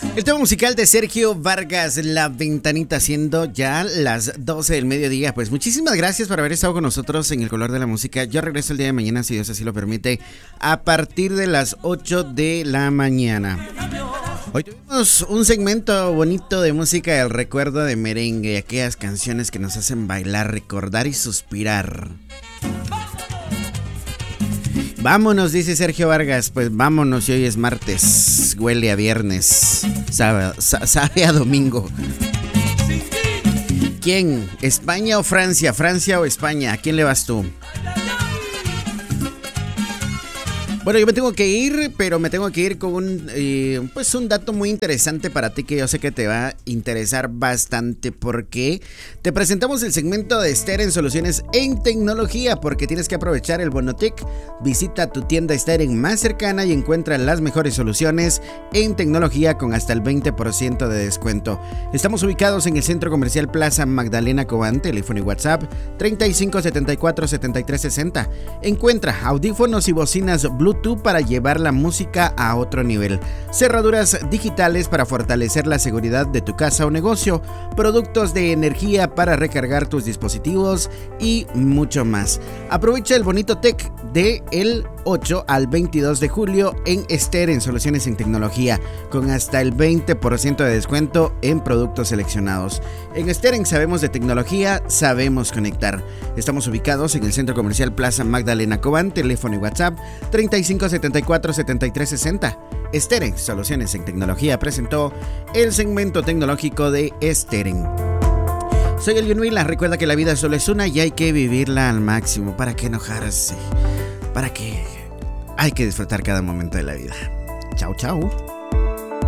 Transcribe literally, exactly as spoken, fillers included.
El tema musical de Sergio Vargas, La Ventanita, siendo ya las doce del mediodía. Pues muchísimas gracias por haber estado con nosotros en El Color de la Música. Yo regreso el día de mañana, si Dios así lo permite, a partir de las ocho de la mañana. Hoy tuvimos un segmento bonito de música del recuerdo de merengue, aquellas canciones que nos hacen bailar, recordar y suspirar. Vámonos, dice Sergio Vargas. Pues vámonos, y hoy es martes. Huele a viernes. Sabe, sabe a domingo. ¿Quién? ¿España o Francia? ¿Francia o España? ¿A quién le vas tú? Bueno, yo me tengo que ir, pero me tengo que ir con un, eh, pues un dato muy interesante para ti que yo sé que te va a interesar bastante, porque te presentamos el segmento de Steren Soluciones en Tecnología, porque tienes que aprovechar el Bonotec. Visita tu tienda Steren más cercana y encuentra las mejores soluciones en tecnología con hasta el veinte por ciento de descuento. Estamos ubicados en el Centro Comercial Plaza Magdalena Cobán, teléfono y WhatsApp treinta y cinco setenta y cuatro setenta y tres sesenta. Encuentra audífonos y bocinas Bluetooth para llevar la música a otro nivel, cerraduras digitales para fortalecer la seguridad de tu casa o negocio, productos de energía para recargar tus dispositivos y mucho más. Aprovecha el bonito tech de el ocho al veintidós de julio en Steren Soluciones en Tecnología, con hasta el veinte por ciento de descuento en productos seleccionados. En Steren sabemos de tecnología, sabemos conectar. Estamos ubicados en el Centro Comercial Plaza Magdalena Cobán, teléfono y WhatsApp treinta y cinco setenta y cuatro setenta y tres sesenta. Steren Soluciones en Tecnología presentó el segmento tecnológico de Steren. Soy el Yunuila. Recuerda que la vida solo es una y hay que vivirla al máximo. ¿Para qué enojarse? ¿Para qué? Hay que disfrutar cada momento de la vida. Chao, chao.